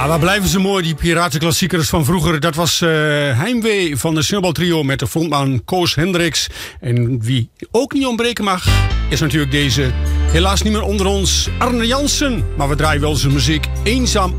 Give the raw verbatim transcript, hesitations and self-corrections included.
Ja, waar blijven ze mooi, die piratenklassiekers van vroeger. Dat was uh, Heimwee van de Sneeuwbaltrio met de frontman Koos Hendricks. En wie ook niet ontbreken mag, is natuurlijk deze, helaas niet meer onder ons, Arne Jansen. Maar we draaien wel zijn muziek eenzaam